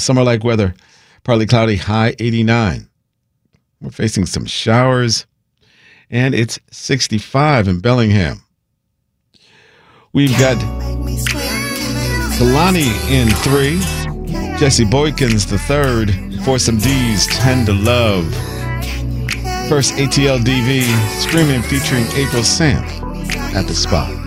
summer-like weather. Partly cloudy, high 89. We're facing some showers, and it's 65 in Bellingham. We've got Kalani in 3, Jesse Boykins the 3rd, Foursome D's 10 to Love. First ATL DV streaming featuring April Samp at the spot.